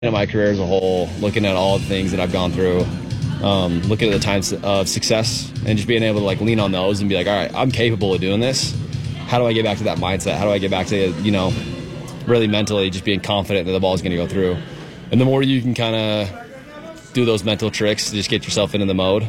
at my career as a whole, looking at all the things that I've gone through, looking at the times of success and just being able to lean on those and be like, all right, I'm capable of doing this. How do I get back to that mindset? How do I get back to, really mentally just being confident that the ball is going to go through? And the more you can kind of do those mental tricks to just get yourself into the mode,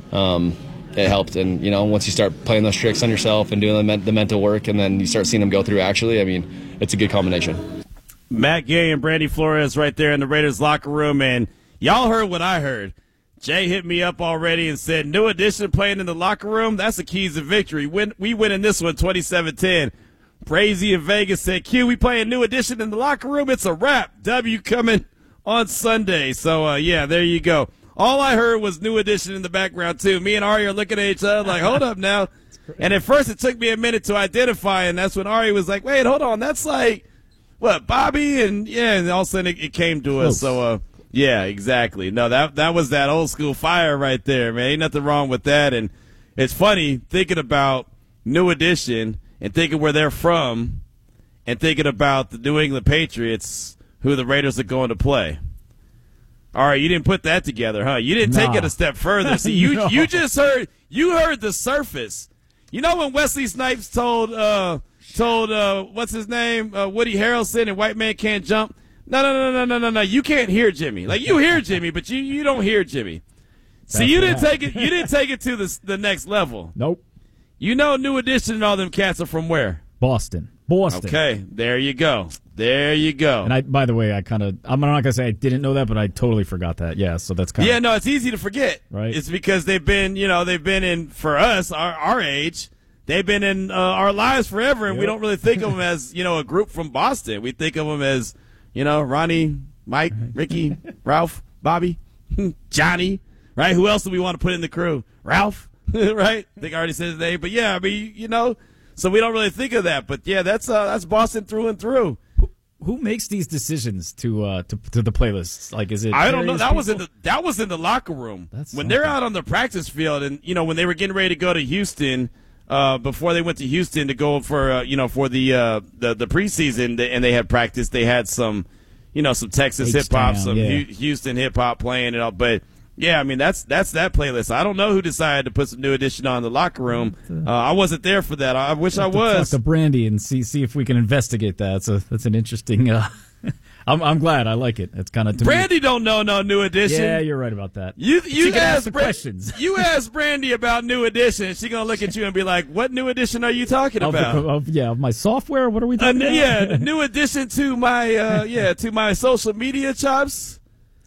it helped. And, once you start playing those tricks on yourself and doing the mental work and then you start seeing them go through actually, it's a good combination. Matt Gay and Brandy Flores right there in the Raiders locker room, and y'all heard what I heard. Jay hit me up already and said, new addition playing in the locker room, that's the keys to victory. We win in this one 27-10. Brazy in Vegas said, Q, we playing new addition in the locker room, it's a wrap. W coming on Sunday. So, there you go. All I heard was new addition in the background, too. Me and Ari are looking at each other like, hold up now. And at first it took me a minute to identify, and that's when Ari was like, wait, hold on, that's like, what, Bobby? And all of a sudden it came to us. So, exactly. No, that was that old school fire right there, man. Ain't nothing wrong with that. And it's funny thinking about New Edition and thinking where they're from and thinking about the New England Patriots, who the Raiders are going to play. All right, you didn't put that together, huh? You didn't take it a step further. See, you just heard the surface. You know when Wesley Snipes told what's his name, Woody Harrelson, and White Man Can't Jump? No. You can't hear Jimmy. Like, you hear Jimmy, but you don't hear Jimmy. See, you didn't take it. You didn't take it to the next level. Nope. New Edition and all them cats are from where? Boston. Okay, there you go. And by the way, I'm not gonna say I didn't know that, but I totally forgot that. Yeah, so that's kind of. Yeah, no, it's easy to forget. Right. It's because they've been in, for us, our age. They've been in our lives forever, and we don't really think of them as, a group from Boston. We think of them as, Ronnie, Mike, Ricky, Ralph, Bobby, Johnny, right? Who else do we want to put in the crew? Ralph, right? I think I already said his name. But, so we don't really think of that. But, that's Boston through and through. Who makes these decisions to the playlists? Like, is it? I don't know. That was in the locker room. When they're out on the practice field, and when they were getting ready to go to Houston. Before they went to Houston to go for for the preseason, and they had practice, they had some some Texas hip hop, some Houston hip hop playing and all. But that's that playlist. I don't know who decided to put some New Edition on in the locker room. I wasn't there for that. I wish I was. Talk to Brandy and see if we can investigate that. That's an interesting. I'm glad. I like it. It's kind of Brandy don't know no New Edition. Yeah, you're right about that. You ask questions. You ask Brandy about New Edition, she's gonna look at you and be like, "What New Edition are you talking about?" Of my software. What are we talking about? Yeah, New Edition to my social media chops.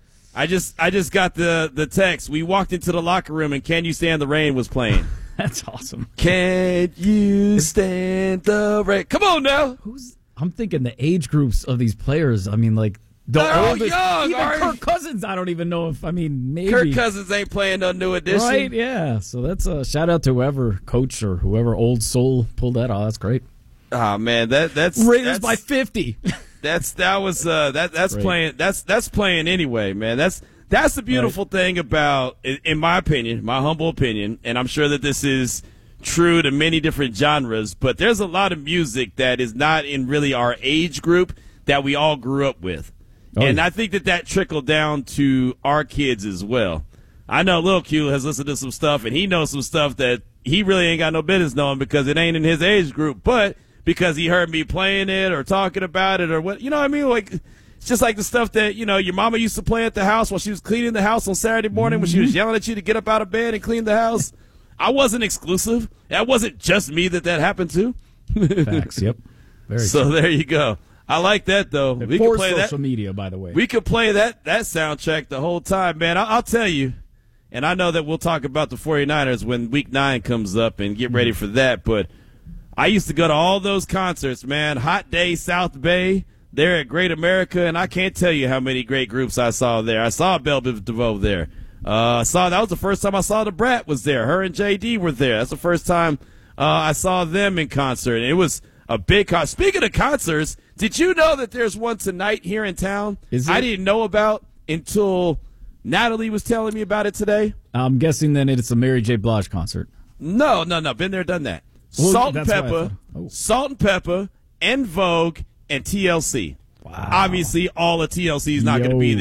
I just got the text. We walked into the locker room and "Can You Stand the Rain" was playing. That's awesome. Can you stand the rain? Come on now. I'm thinking the age groups of these players. I mean, like they're all young. Even Kirk Cousins, I don't even know if. Maybe Kirk Cousins ain't playing no New Edition, right? Yeah. So that's a shout out to whoever coach or whoever old soul pulled that off. That's great. Oh man, that's Raiders by 50. That's playing. That's playing anyway, man. That's the beautiful thing about, in my opinion, my humble opinion, and I'm sure that this is true to many different genres, but there's a lot of music that is not in really our age group that we all grew up with. And I think that trickled down to our kids as well. I know Lil Q has listened to some stuff, and he knows some stuff that he really ain't got no business knowing because it ain't in his age group, but because he heard me playing it or talking about it or what, you know what I mean? Like, it's just like the stuff that, your mama used to play at the house while she was cleaning the house on Saturday morning when she was yelling at you to get up out of bed and clean the house. I wasn't exclusive. That wasn't just me that happened to. Facts, yep. Very so true. There you go. I like that, though. We could play social media, by the way. We could play that soundtrack the whole time, man. I'll tell you, and I know that we'll talk about the 49ers when Week 9 comes up and get ready for that, but I used to go to all those concerts, man. Hot Day, South Bay, there at Great America, and I can't tell you how many great groups I saw there. I saw Belle Biv DeVoe there. That was the first time I saw the Brat was there. Her and JD were there. That's the first time I saw them in concert. It was a big concert. Speaking of concerts, did you know that there's one tonight here in town? I didn't know about until Natalie was telling me about it today. I'm guessing then it's a Mary J. Blige concert. No. Been there, done that. Salt and Pepper, En Vogue, and TLC. Wow. obviously all of TLC is not going to be there.